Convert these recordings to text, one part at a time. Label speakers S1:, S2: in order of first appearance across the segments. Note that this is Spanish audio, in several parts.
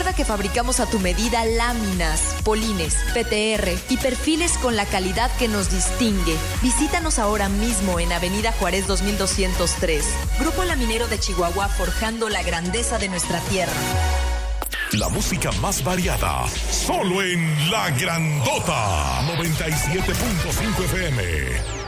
S1: Recuerda que fabricamos a tu medida láminas, polines, PTR y perfiles con la calidad que nos distingue. Visítanos ahora mismo en Avenida Juárez 2203. Grupo Laminero de Chihuahua, forjando la grandeza de nuestra tierra.
S2: La música más variada, solo en La Grandota, 97.5 FM.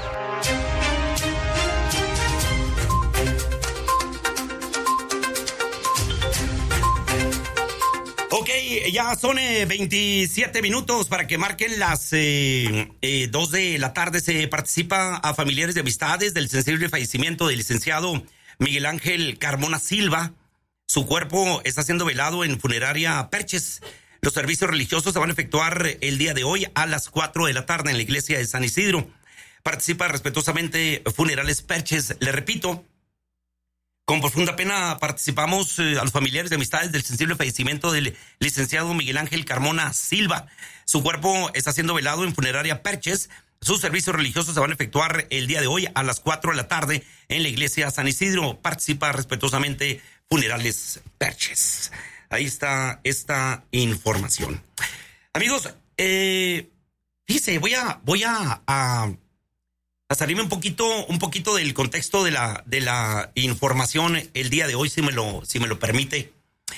S3: Ok, ya son 27 minutos para que marquen las 2 de la tarde. Se participa a familiares y amistades del sensible fallecimiento del licenciado Miguel Ángel Carmona Silva. Su cuerpo está siendo velado en funeraria Perches. Los servicios religiosos se van a efectuar el día de hoy a las 4 de la tarde en la iglesia de San Isidro. Participa respetuosamente Funerales Perches. Le repito, con profunda pena participamos a los familiares y amistades del sensible fallecimiento del licenciado Miguel Ángel Carmona Silva. Su cuerpo está siendo velado en funeraria Perches. Sus servicios religiosos se van a efectuar el día de hoy a las 4 de la tarde en la iglesia San Isidro. Participa respetuosamente Funerales Perches. Ahí está esta información. Amigos, fíjense, voy a salirme un poquito del contexto de la información el día de hoy, si me lo permite.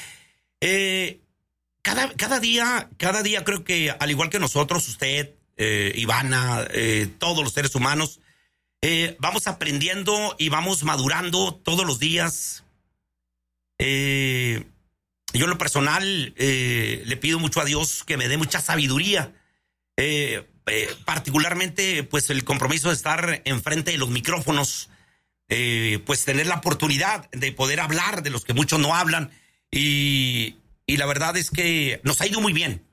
S3: Cada día creo que, al igual que nosotros, usted, Ivana, todos los seres humanos, vamos aprendiendo y vamos madurando todos los días. Yo en lo personal le pido mucho a Dios que me dé mucha sabiduría, particularmente pues el compromiso de estar enfrente de los micrófonos, pues tener la oportunidad de poder hablar de los que muchos no hablan, y la verdad es que nos ha ido muy bien.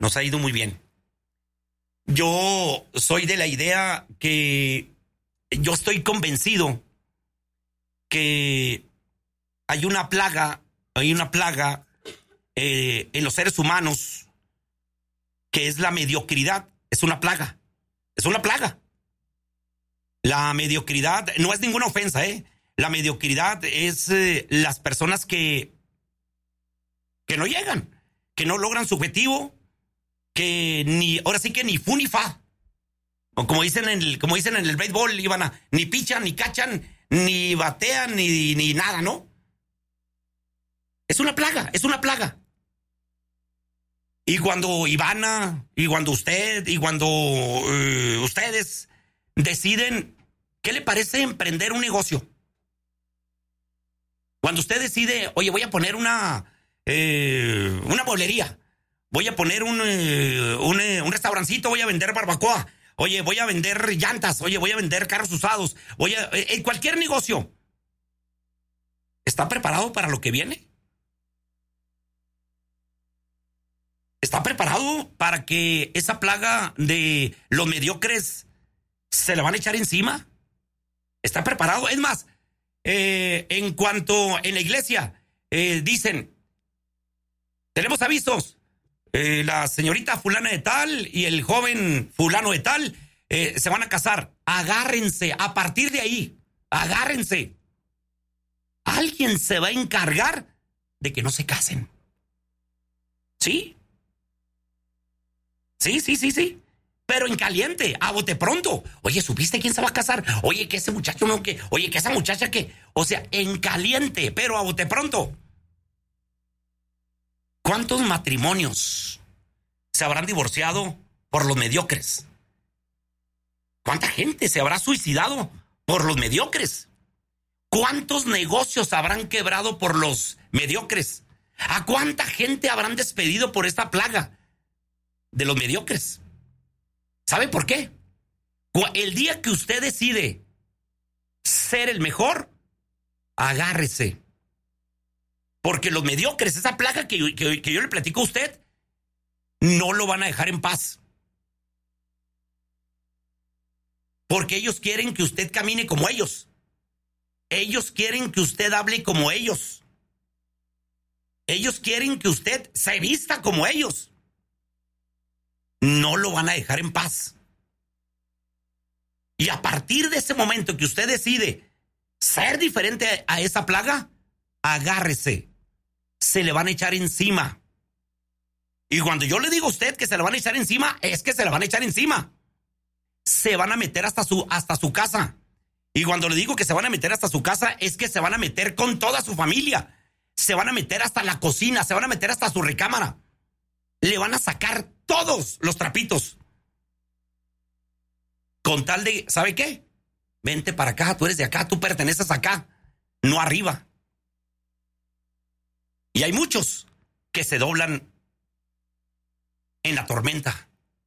S3: Yo soy de la idea que yo estoy convencido que hay una plaga en los seres humanos, que es la mediocridad. Es una plaga. La mediocridad no es ninguna ofensa, La mediocridad es las personas que no llegan, que no logran su objetivo, que ahora sí que ni fu ni fa. O como dicen en el béisbol, Ivana, ni pichan, ni cachan, ni batean, ni nada, ¿no? Es una plaga. Y cuando Ivana, y cuando usted, y cuando ustedes deciden, ¿qué le parece emprender un negocio? Cuando usted decide, oye, voy a poner una bolería, voy a poner un restaurancito, voy a vender barbacoa, oye, voy a vender llantas, oye, voy a vender carros usados, en cualquier negocio. ¿Está preparado para lo que viene? ¿Está preparado para que esa plaga de los mediocres se la van a echar encima? ¿Está preparado? Es más, en cuanto en la iglesia dicen, tenemos avisos, la señorita fulana de tal y el joven fulano de tal se van a casar. Agárrense, a partir de ahí, agárrense. Alguien se va a encargar de que no se casen. ¿Sí? Sí. Pero en caliente, a bote pronto. Oye, ¿supiste quién se va a casar? Oye, que ese muchacho no, que... Oye, que esa muchacha que... O sea, en caliente, pero a bote pronto. ¿Cuántos matrimonios se habrán divorciado por los mediocres? ¿Cuánta gente se habrá suicidado por los mediocres? ¿Cuántos negocios habrán quebrado por los mediocres? ¿A cuánta gente habrán despedido por esta plaga de los mediocres? ¿Sabe por qué? El día que usted decide ser el mejor, agárrese. Porque los mediocres, esa plaga que yo le platico a usted, no lo van a dejar en paz. Porque ellos quieren que usted camine como ellos. Ellos quieren que usted hable como ellos. Ellos quieren que usted se vista como ellos. No lo van a dejar en paz. Y a partir de ese momento que usted decide ser diferente a esa plaga, agárrese. Se le van a echar encima. Y cuando yo le digo a usted que se la van a echar encima, es que se la van a echar encima. Se van a meter hasta su casa. Y cuando le digo que se van a meter hasta su casa, es que se van a meter con toda su familia. Se van a meter hasta la cocina, se van a meter hasta su recámara. Le van a sacar todos los trapitos. Con tal de, ¿sabe qué? Vente para acá, tú eres de acá, tú perteneces acá, no arriba. Y hay muchos que se doblan en la tormenta.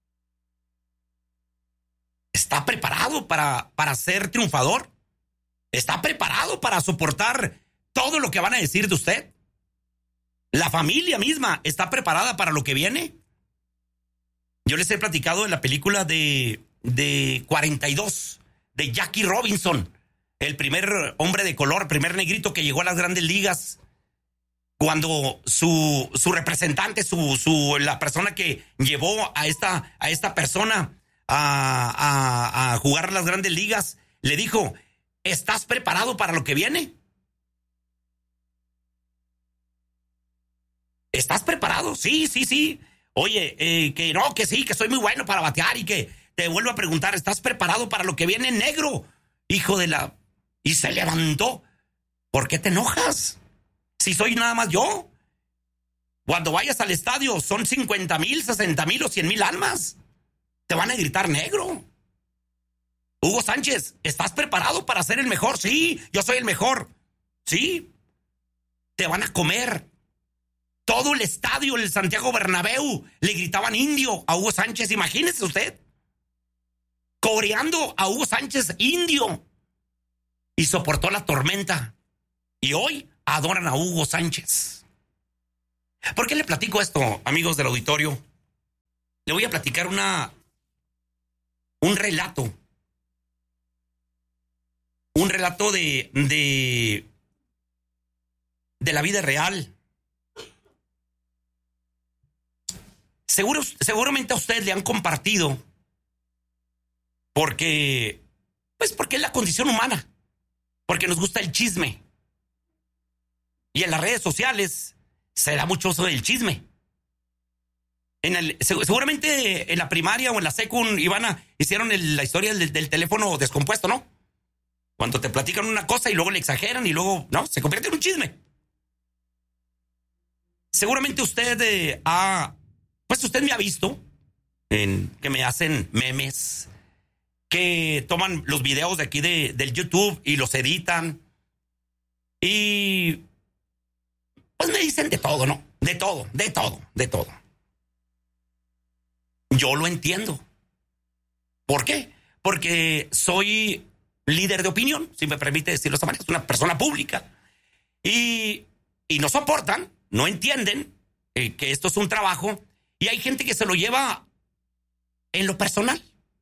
S3: ¿Está preparado para ser triunfador? ¿Está preparado para soportar todo lo que van a decir de usted? ¿La familia misma está preparada para lo que viene? Yo les he platicado de la película de 42, de Jackie Robinson, el primer hombre de color, primer negrito que llegó a las grandes ligas, cuando su representante, la persona que llevó a esta persona a jugar las grandes ligas, le dijo, ¿estás preparado para lo que viene? ¿Estás preparado? Sí. Oye, que no, que sí, que soy muy bueno para batear y que te vuelvo a preguntar, ¿estás preparado para lo que viene, negro? Hijo de la... Y se levantó. ¿Por qué te enojas? Si soy nada más yo. Cuando vayas al estadio son 50,000, 60,000 o 100,000 almas. Te van a gritar negro. Hugo Sánchez, ¿estás preparado para ser el mejor? Sí, yo soy el mejor. Sí. Te van a comer. Todo el estadio, el Santiago Bernabéu, le gritaban indio a Hugo Sánchez. Imagínese usted. Coreando a Hugo Sánchez, indio. Y soportó la tormenta. Y hoy adoran a Hugo Sánchez. ¿Por qué le platico esto, amigos del auditorio? Le voy a platicar un relato. Un relato de la vida real. Seguramente a usted le han compartido porque es la condición humana, porque nos gusta el chisme. Y en las redes sociales se da mucho uso del chisme. Seguramente en la primaria o en la secund, Ivana, hicieron la historia del teléfono descompuesto, ¿no? Cuando te platican una cosa y luego le exageran y luego, ¿no? Se convierte en un chisme. Seguramente usted usted me ha visto que me hacen memes, que toman los videos de aquí del YouTube y los editan. Y pues me dicen de todo, ¿no? De todo. Yo lo entiendo. ¿Por qué? Porque soy líder de opinión, si me permite decirlo de esta manera. Es una persona pública. Y no soportan, no entienden que esto es un trabajo. Y hay gente que se lo lleva en lo personal.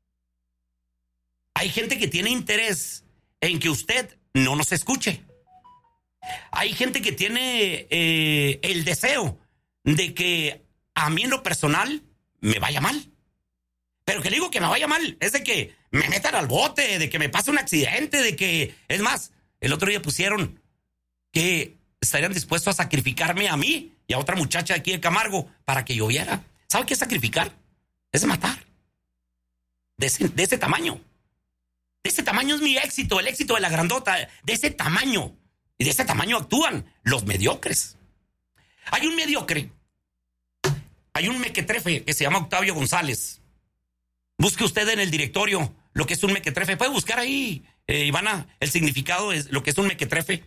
S3: Hay gente que tiene interés en que usted no nos escuche. Hay gente que tiene el deseo de que a mí en lo personal me vaya mal. Pero que le digo que me vaya mal es de que me metan al bote, de que me pase un accidente, de que... Es más, el otro día pusieron que estarían dispuestos a sacrificarme a mí y a otra muchacha aquí de Camargo para que lloviera. ¿Sabe qué es sacrificar? Es matar. De ese tamaño. De ese tamaño es mi éxito, el éxito de la grandota. De ese tamaño. Y de ese tamaño actúan los mediocres. Hay un mediocre. Hay un mequetrefe que se llama Octavio González. Busque usted en el directorio lo que es un mequetrefe. Puede buscar ahí, Ivana, el significado de lo que es un mequetrefe.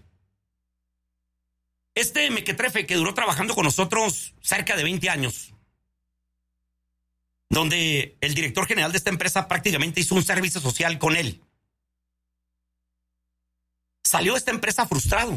S3: Este mequetrefe que duró trabajando con nosotros cerca de 20 años. Donde el director general de esta empresa prácticamente hizo un servicio social con él. Salió de esta empresa frustrado.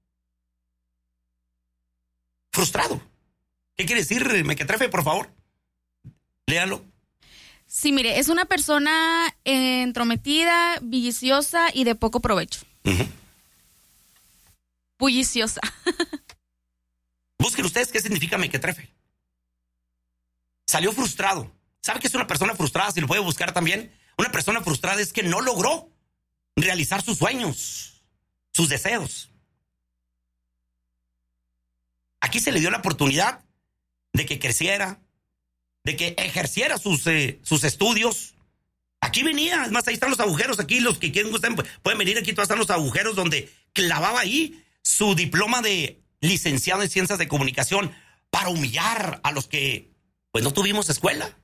S3: Frustrado. ¿Qué quiere decir, mequetrefe, por favor? Léalo.
S4: Sí, mire, es una persona entrometida, bulliciosa y de poco provecho. Uh-huh. Bulliciosa.
S3: Busquen ustedes qué significa mequetrefe. Salió frustrado. ¿Sabe qué es una persona frustrada? Si lo puede buscar también. Una persona frustrada es que no logró realizar sus sueños, sus deseos. Aquí se le dio la oportunidad de que creciera, de que ejerciera sus estudios. Aquí venía, es más, ahí están los agujeros, aquí los que quieren pueden venir, aquí todos están los agujeros donde clavaba ahí su diploma de licenciado en Ciencias de Comunicación para humillar a los que pues no tuvimos escuela.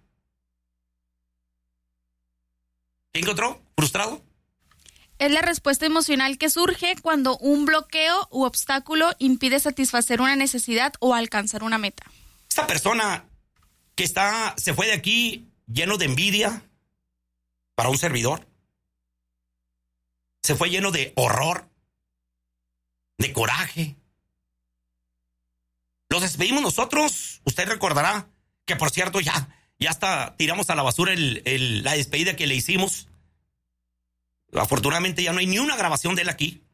S3: ¿Qué encontró? ¿Frustrado?
S4: Es la respuesta emocional que surge cuando un bloqueo u obstáculo impide satisfacer una necesidad o alcanzar una meta.
S3: Esta persona que se fue de aquí lleno de envidia para un servidor. Se fue lleno de horror, de coraje. Los despedimos nosotros. Usted recordará que, por cierto, ya hasta tiramos a la basura la despedida que le hicimos. Afortunadamente ya no hay ni una grabación de él aquí.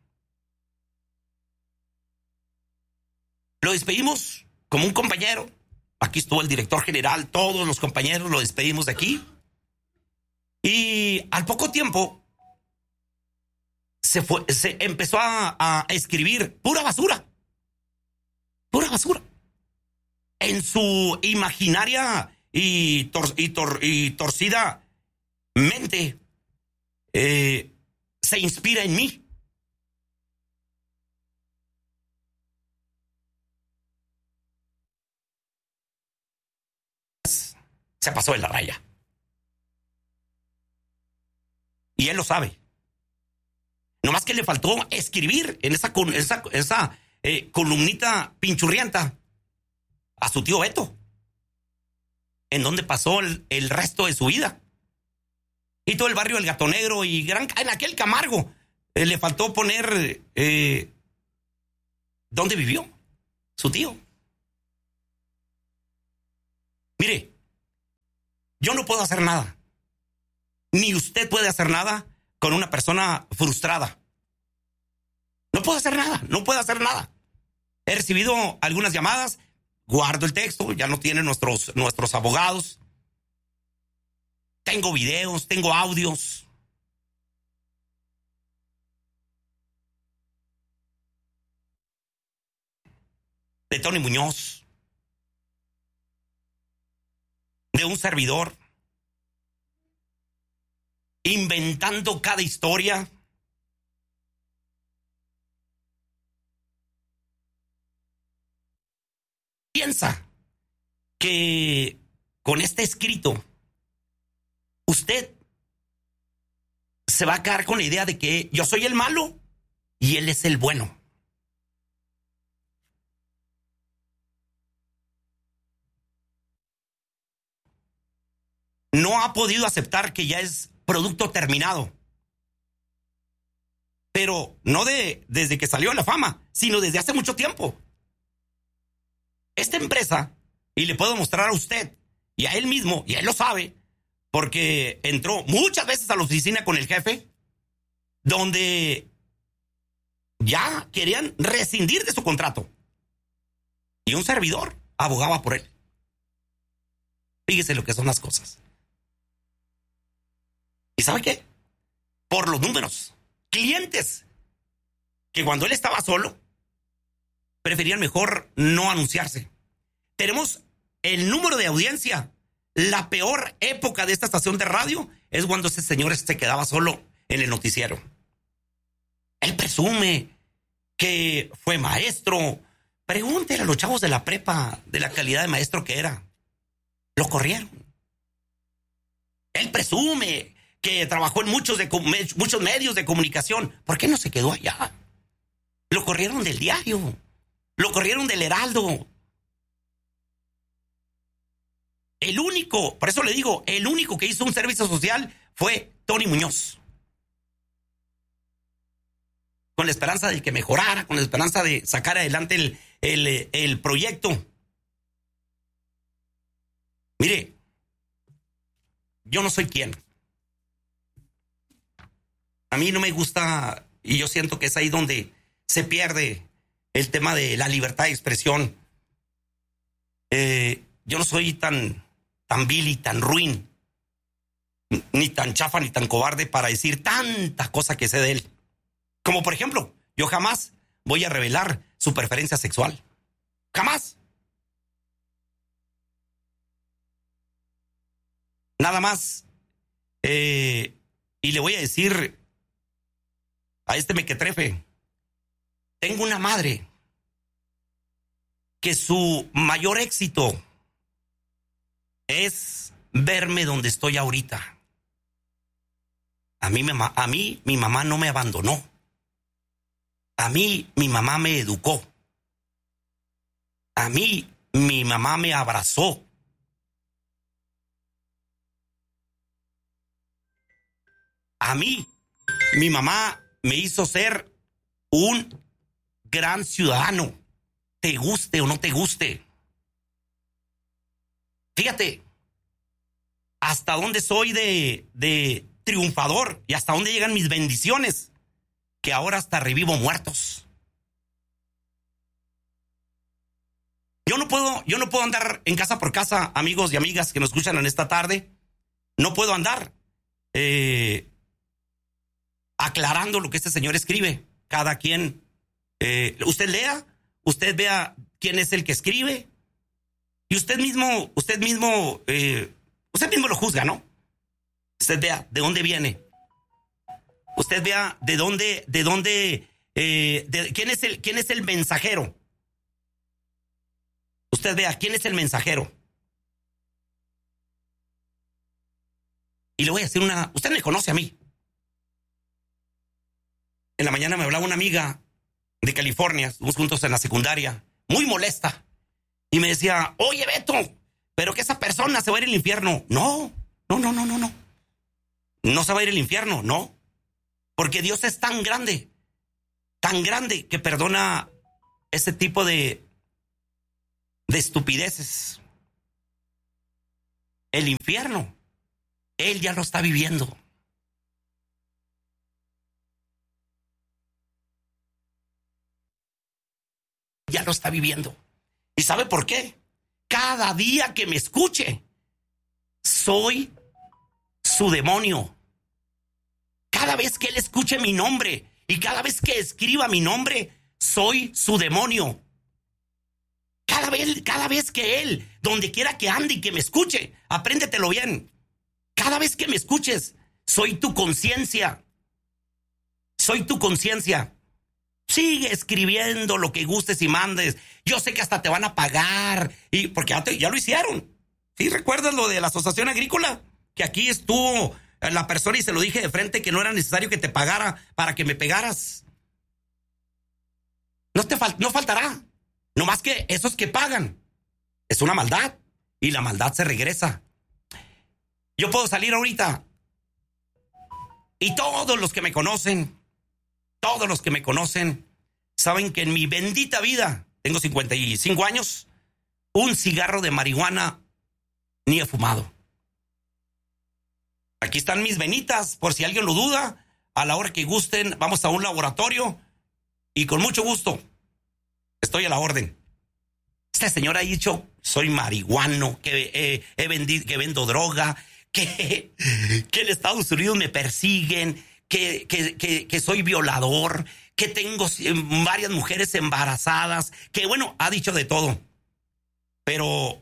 S3: Lo despedimos como un compañero. Aquí estuvo el director general, todos los compañeros lo despedimos de aquí. Y al poco tiempo se empezó a escribir pura basura. Pura basura. En su imaginaria y torcida mente se inspira en mí. Se pasó de la raya. Y él lo sabe. Nomás que le faltó escribir en esa columnita pinchurrienta a su tío Beto, en donde pasó el resto de su vida. Y todo el barrio del Gato Negro y en aquel Camargo le faltó poner dónde vivió su tío. Mire, yo no puedo hacer nada. Ni usted puede hacer nada con una persona frustrada. No puedo hacer nada. He recibido algunas llamadas, guardo el texto, ya no tienen nuestros abogados. Tengo videos, tengo audios. De Tony Muñoz. De un servidor. Inventando cada historia. Piensa que con este escrito usted se va a quedar con la idea de que yo soy el malo y él es el bueno. No ha podido aceptar que ya es producto terminado. Pero no desde que salió a la fama, sino desde hace mucho tiempo. Esta empresa, y le puedo mostrar a usted y a él mismo, y él lo sabe, porque entró muchas veces a la oficina con el jefe, donde ya querían rescindir de su contrato. Y un servidor abogaba por él. Fíjese lo que son las cosas. ¿Y sabe qué? Por los números. Clientes que cuando él estaba solo preferían mejor no anunciarse. Tenemos el número de audiencia. La peor época de esta estación de radio es cuando ese señor se quedaba solo en el noticiero. Él presume que fue maestro. Pregúntele a los chavos de la prepa de la calidad de maestro que era. Lo corrieron. Él presume que trabajó en muchos medios de comunicación. ¿Por qué no se quedó allá? Lo corrieron del diario. Lo corrieron del Heraldo. El único, por eso le digo, el único que hizo un servicio social fue Tony Muñoz. Con la esperanza de que mejorara, con la esperanza de sacar adelante el proyecto. Mire, yo no soy quien. A mí no me gusta, y yo siento que es ahí donde se pierde el tema de la libertad de expresión. Yo no soy tan vil y tan ruin, ni tan chafa ni tan cobarde para decir tanta cosa que sé de él. Como por ejemplo, yo jamás voy a revelar su preferencia sexual. Jamás. Nada más. Y le voy a decir a este mequetrefe, tengo una madre que su mayor éxito es verme donde estoy ahorita. A mí mi mamá no me abandonó. A mí mi mamá me educó. A mí mi mamá me abrazó. A mí mi mamá me hizo ser un gran ciudadano, te guste o no te guste. Fíjate, hasta dónde soy de triunfador y hasta dónde llegan mis bendiciones, que ahora hasta revivo muertos. Yo no puedo andar en casa por casa, amigos y amigas que nos escuchan en esta tarde. No puedo andar aclarando lo que este señor escribe. Cada quien, usted lea, usted vea quién es el que escribe y usted mismo lo juzga, ¿no? Usted vea de dónde viene. Usted vea quién es el mensajero. Usted vea quién es el mensajero. Y le voy a decir usted me conoce a mí. En la mañana me hablaba una amiga de California, estuvimos juntos en la secundaria, muy molesta. Y me decía, oye Beto, pero que esa persona se va a ir al infierno. No. No se va a ir al infierno, no. Porque Dios es tan grande que perdona ese tipo de estupideces. El infierno, Él ya lo está viviendo. Ya lo está viviendo. ¿Y sabe por qué? Cada día que me escuche, soy su demonio. Cada vez que él escuche mi nombre y cada vez que escriba mi nombre, soy su demonio. Cada vez que él, donde quiera que ande y que me escuche, apréndetelo bien. Cada vez que me escuches, soy tu conciencia. Soy tu conciencia. Sigue escribiendo lo que gustes y mandes. Yo sé que hasta te van a pagar. Porque ya lo hicieron. ¿Sí recuerdas lo de la asociación agrícola? Que aquí estuvo la persona y se lo dije de frente que no era necesario que te pagara para que me pegaras. No faltará. No más que esos que pagan. Es una maldad. Y la maldad se regresa. Yo puedo salir ahorita. Y todos los que me conocen saben que en mi bendita vida, tengo 55 años, un cigarro de marihuana ni he fumado. Aquí están mis venitas, por si alguien lo duda. A la hora que gusten, vamos a un laboratorio y con mucho gusto estoy a la orden. Este señor ha dicho, soy marihuano, que vendo droga, que en Estados Unidos me persiguen, que soy violador, que tengo varias mujeres embarazadas, que bueno, ha dicho de todo. Pero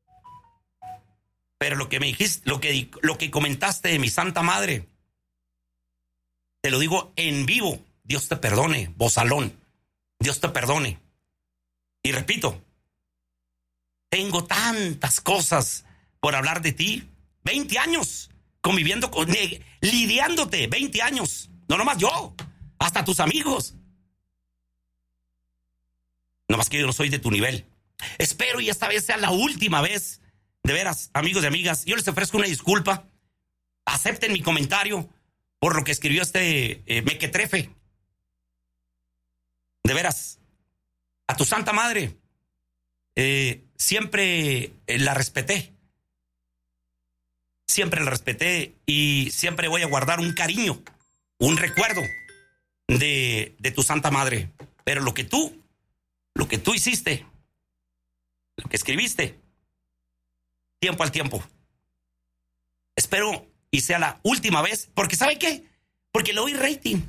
S3: lo que me dijiste, lo que comentaste de mi santa madre, te lo digo en vivo. Dios te perdone, bozalón. Dios te perdone. Y repito, tengo tantas cosas por hablar de ti. 20 años conviviendo lidiándote, 20 años. No nomás yo, hasta tus amigos. Nomás que yo no soy de tu nivel. Espero y esta vez sea la última vez. De veras, amigos y amigas, yo les ofrezco una disculpa. Acepten mi comentario por lo que escribió este mequetrefe. De veras, a tu santa madre siempre la respeté. Siempre la respeté y siempre voy a guardar un cariño, un recuerdo de tu santa madre. Pero lo que tú hiciste, lo que escribiste, tiempo al tiempo. Espero y sea la última vez, porque ¿sabe qué? Porque le doy rating.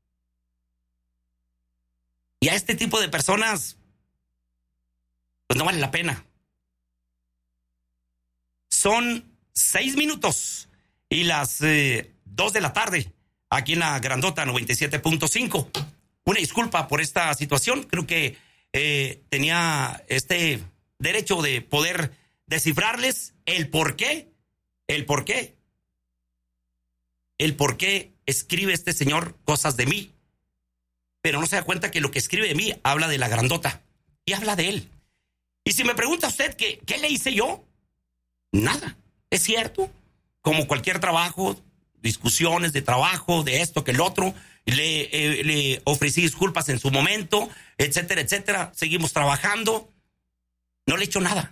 S3: Y a este tipo de personas, pues no vale la pena. Son 6 minutos y las 2 de la tarde, aquí en la Grandota 97.5. Una disculpa por esta situación. Creo que tenía este derecho de poder descifrarles el por qué escribe este señor cosas de mí. Pero no se da cuenta que lo que escribe de mí habla de la Grandota y habla de él. Y si me pregunta usted ¿qué le hice yo? Nada. Es cierto. Como cualquier trabajo, discusiones de trabajo, de esto, que el otro, le ofrecí disculpas en su momento, etcétera, etcétera. Seguimos trabajando. No le he hecho nada.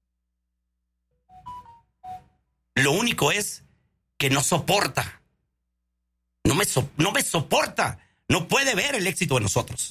S3: Lo único es que no soporta. No me soporta. No puede ver el éxito de nosotros.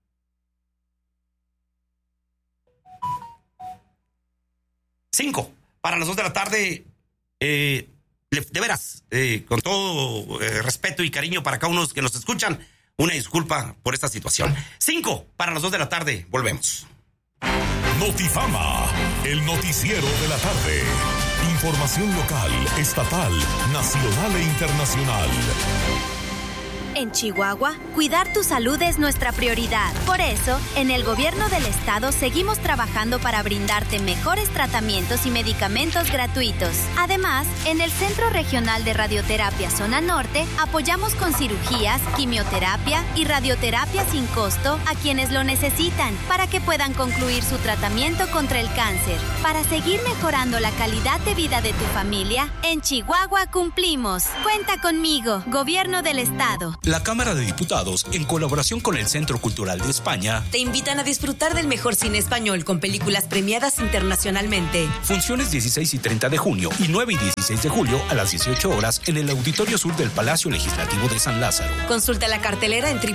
S3: Cinco. Para las 2 de la tarde, de veras, con todo respeto y cariño para cada uno que nos escuchan, una disculpa por esta situación. 5 para las 2 de la tarde, volvemos.
S2: Notifama, el noticiero de la tarde. Información local, estatal, nacional e internacional.
S5: En Chihuahua, cuidar tu salud es nuestra prioridad. Por eso, en el gobierno del estado seguimos trabajando para brindarte mejores tratamientos y medicamentos gratuitos. Además, en el Centro Regional de Radioterapia Zona Norte, apoyamos con cirugías, quimioterapia y radioterapia sin costo a quienes lo necesitan para que puedan concluir su tratamiento contra el cáncer. Para seguir mejorando la calidad de vida de tu familia, en Chihuahua cumplimos. Cuenta conmigo, Gobierno del Estado.
S6: La Cámara de Diputados, en colaboración con el Centro Cultural de España,
S1: te invitan a disfrutar del mejor cine español con películas premiadas internacionalmente.
S6: Funciones 16 y 30 de junio y 9 y 16 de julio a las 18 horas en el Auditorio Sur del Palacio Legislativo de San Lázaro.
S1: Consulta la cartelera en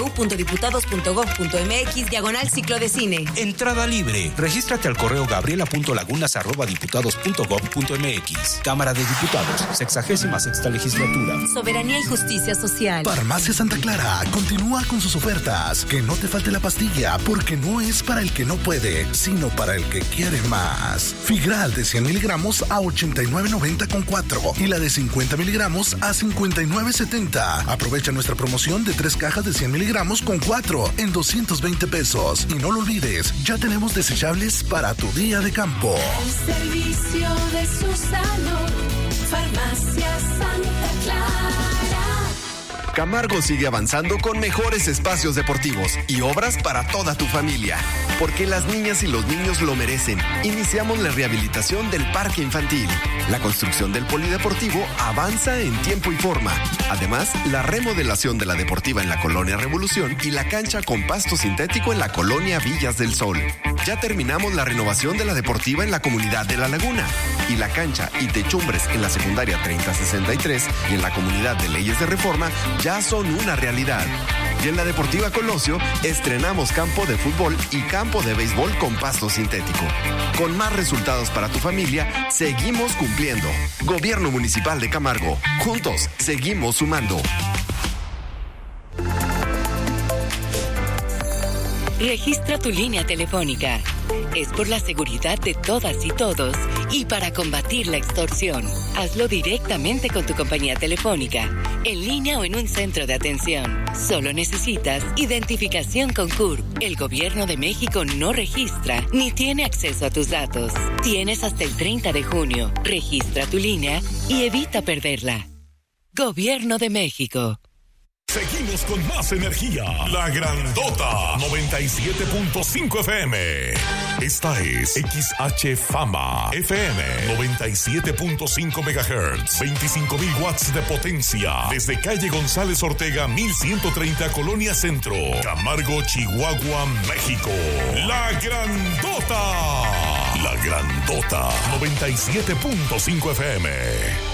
S1: www.diputados.gov.mx/ciclo de cine.
S6: Entrada libre. Regístrate al correo gabriela.lagunas@diputados.gov.mx. Cámara de Diputados, 66ª legislatura.
S1: Soberanía y justicia social.
S7: Farmacia Santa Clara continúa con sus ofertas. Que no te falte la pastilla, porque no es para el que no puede, sino para el que quiere más. Figral de 100 miligramos a 89.90 con 4 y la de 50 miligramos a 59.70. Aprovecha nuestra promoción de 3 cajas de 100 miligramos con 4 en 220 pesos. Y no lo olvides, ya tenemos desechables para tu día de campo.
S8: El servicio de su salud, Farmacia Santa Clara.
S9: Camargo sigue avanzando con mejores espacios deportivos y obras para toda tu familia. Porque las niñas y los niños lo merecen. Iniciamos la rehabilitación del parque infantil. La construcción del polideportivo avanza en tiempo y forma. Además, la remodelación de la deportiva en la Colonia Revolución y la cancha con pasto sintético en la Colonia Villas del Sol. Ya terminamos la renovación de la deportiva en la comunidad de La Laguna. Y la cancha y techumbres en la secundaria 3063 y en la comunidad de Leyes de Reforma ya son una realidad. Y en la Deportiva Colosio estrenamos campo de fútbol y campo de béisbol con pasto sintético. Con más resultados para tu familia, seguimos cumpliendo. Gobierno Municipal de Camargo. Juntos, seguimos sumando.
S10: Registra tu línea telefónica. Es por la seguridad de todas y todos y para combatir la extorsión. Hazlo directamente con tu compañía telefónica, en línea o en un centro de atención. Solo necesitas identificación con CURP. El Gobierno de México no registra ni tiene acceso a tus datos. Tienes hasta el 30 de junio. Registra tu línea y evita perderla. Gobierno de México.
S2: Seguimos con más energía. La Grandota 97.5 FM. Esta es XH Fama FM 97.5 MHz. 25,000 watts de potencia. Desde calle González Ortega 1130 Colonia Centro, Camargo, Chihuahua, México. La Grandota. La Grandota 97.5 FM.